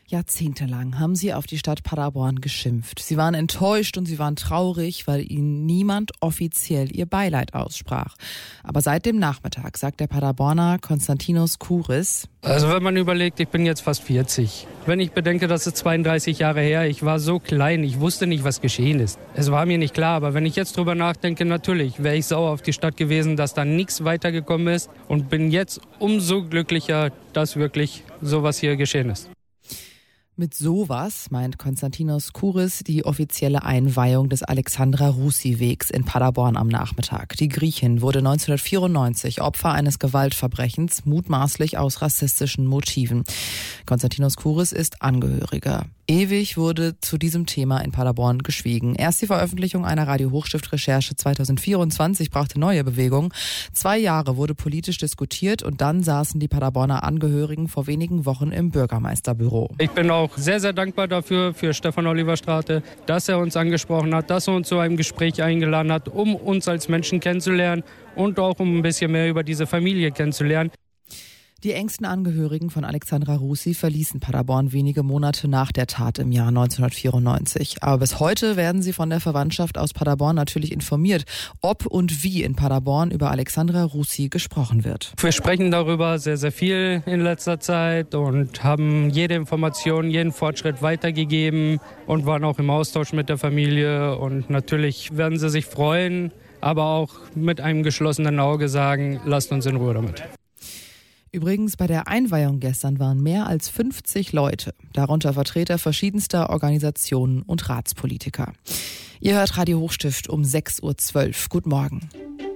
Jahrzehntelang haben sie auf die Stadt Paderborn geschimpft. Sie waren enttäuscht und sie waren traurig, weil ihnen niemand offiziell ihr Beileid aussprach. Aber seit dem Nachmittag sagt der Paderborner Konstantinos Kuris: Also wenn man überlegt, ich bin jetzt fast 40. Wenn ich bedenke, das ist 32 Jahre her, ich war so klein, ich wusste nicht, was geschehen ist. Es war mir nicht klar, aber wenn ich jetzt drüber nachdenke, natürlich wäre ich sauer auf die Stadt gewesen, dass da nichts weitergekommen ist und bin jetzt umso glücklicher, dass wirklich sowas hier geschehen ist. Mit sowas meint Konstantinos Kuris die offizielle Einweihung des Alexandra-Russi-Wegs in Paderborn am Nachmittag. Die Griechin wurde 1994 Opfer eines Gewaltverbrechens, mutmaßlich aus rassistischen Motiven. Konstantinos Kuris ist Angehöriger. Ewig wurde zu diesem Thema in Paderborn geschwiegen. Erst die Veröffentlichung einer Radio-Hochstift-Recherche 2024 brachte neue Bewegung. 2 Jahre wurde politisch diskutiert und dann saßen die Paderborner Angehörigen vor wenigen Wochen im Bürgermeisterbüro. Ich bin auch sehr, sehr dankbar dafür, für Stefan Oliver Strate, dass er uns angesprochen hat, dass er uns zu einem Gespräch eingeladen hat, um uns als Menschen kennenzulernen und auch um ein bisschen mehr über diese Familie kennenzulernen. Die engsten Angehörigen von Alexandra Russi verließen Paderborn wenige Monate nach der Tat im Jahr 1994. Aber bis heute werden sie von der Verwandtschaft aus Paderborn natürlich informiert, ob und wie in Paderborn über Alexandra Russi gesprochen wird. Wir sprechen darüber sehr, sehr viel in letzter Zeit und haben jede Information, jeden Fortschritt weitergegeben und waren auch im Austausch mit der Familie. Und natürlich werden sie sich freuen, aber auch mit einem geschlossenen Auge sagen, lasst uns in Ruhe damit. Übrigens, bei der Einweihung gestern waren mehr als 50 Leute, darunter Vertreter verschiedenster Organisationen und Ratspolitiker. Ihr hört Radio Hochstift um 6.12 Uhr. Guten Morgen.